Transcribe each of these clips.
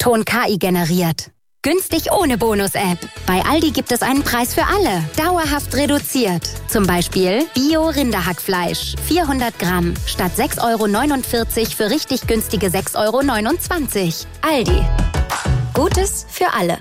Ton KI generiert. Günstig ohne Bonus-App. Bei Aldi gibt es einen Preis für alle. Dauerhaft reduziert. Zum Beispiel Bio-Rinderhackfleisch. 400 Gramm. Statt 6,49 € für richtig günstige 6,29 €. Aldi. Gutes für alle.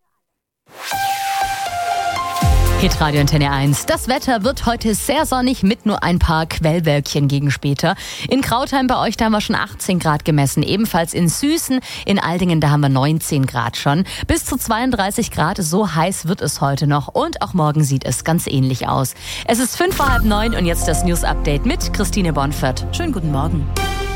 Hitradio Antenne 1. Das Wetter wird heute sehr sonnig mit nur ein paar Quellwölkchen gegen später. In Krautheim bei euch, da haben wir schon 18 Grad gemessen. Ebenfalls in Süßen, in Aldingen, da haben wir 19 Grad schon. Bis zu 32 Grad, so heiß wird es heute noch. Und auch morgen sieht es ganz ähnlich aus. Es ist 8:05 und jetzt das News-Update mit Christine Bonfert. Schönen guten Morgen.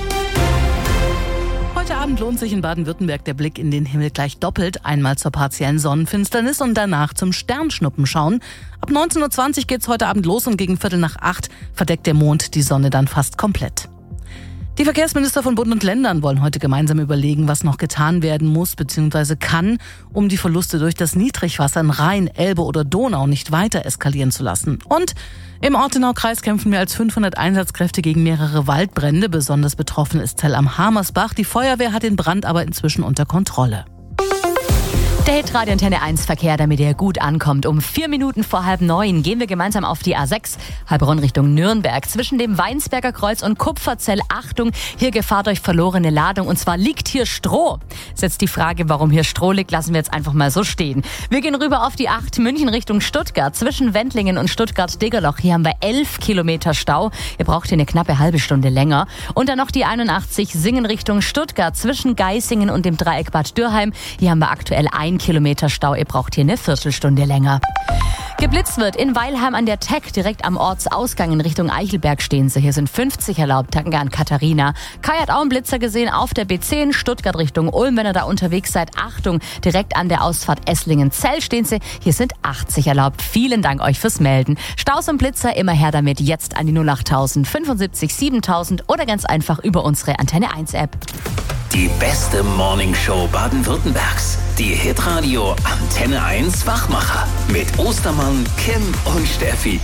Heute Abend lohnt sich in Baden-Württemberg der Blick in den Himmel gleich doppelt. Einmal zur partiellen Sonnenfinsternis und danach zum Sternschnuppenschauen. Ab 19:20 Uhr geht's heute Abend los und gegen 7:45 verdeckt der Mond die Sonne dann fast komplett. Die Verkehrsminister von Bund und Ländern wollen heute gemeinsam überlegen, was noch getan werden muss bzw. kann, um die Verluste durch das Niedrigwasser in Rhein, Elbe oder Donau nicht weiter eskalieren zu lassen. Und im Ortenaukreis kämpfen mehr als 500 Einsatzkräfte gegen mehrere Waldbrände. Besonders betroffen ist Zell am Hamersbach. Die Feuerwehr hat den Brand aber inzwischen unter Kontrolle. Der Hitradio Antenne 1 Verkehr, damit ihr gut ankommt. Um 4 Minuten vor 8:30 gehen wir gemeinsam auf die A6, Heilbronn Richtung Nürnberg. Zwischen dem Weinsberger Kreuz und Kupferzell, Achtung, hier Gefahr durch verlorene Ladung. Und zwar liegt hier Stroh. Ist jetzt die Frage, warum hier Stroh liegt, lassen wir jetzt einfach mal so stehen. Wir gehen rüber auf die 8 München Richtung Stuttgart. Zwischen Wendlingen und Stuttgart-Diggerloch, hier haben wir 11 Kilometer Stau. Ihr braucht hier eine knappe halbe Stunde länger. Und dann noch die 81 Singen Richtung Stuttgart. Zwischen Geisingen und dem Dreieck Bad Dürheim, hier haben wir aktuell 1 Kilometer Stau. Ihr braucht hier eine Viertelstunde länger. Geblitzt wird in Weilheim an der Teck, direkt am Ortsausgang in Richtung Eichelberg stehen sie. Hier sind 50 erlaubt. Danke an Katharina. Kai hat auch einen Blitzer gesehen auf der B10 Stuttgart Richtung Ulm. Wenn ihr da unterwegs seid, Achtung, direkt an der Ausfahrt Esslingen-Zell stehen sie. Hier sind 80 erlaubt. Vielen Dank euch fürs Melden. Staus und Blitzer immer her damit. Jetzt an die 08000 75 7000 oder ganz einfach über unsere Antenne 1 App. Die beste Morningshow Baden-Württembergs. Die Hitradio Antenne 1 Wachmacher. Mit Ostermann, Kim und Steffi.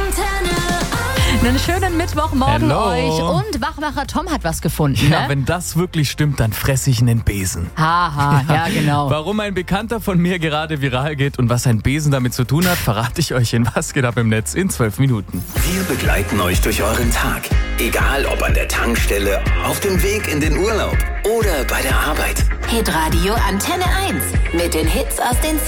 Einen schönen Mittwochmorgen Hello. euch. Und Wachmacher Tom hat was gefunden. Ja, Ne? wenn das wirklich stimmt, dann fresse ich einen Besen. Haha, ja genau. Warum ein Bekannter von mir gerade viral geht und was ein Besen damit zu tun hat, verrate ich euch in Was geht ab im Netz in 12 Minuten. Wir begleiten euch durch euren Tag. Egal ob an der Tankstelle, auf dem Weg in den Urlaub oder bei der Arbeit. Hitradio Antenne 1 mit den Hits aus den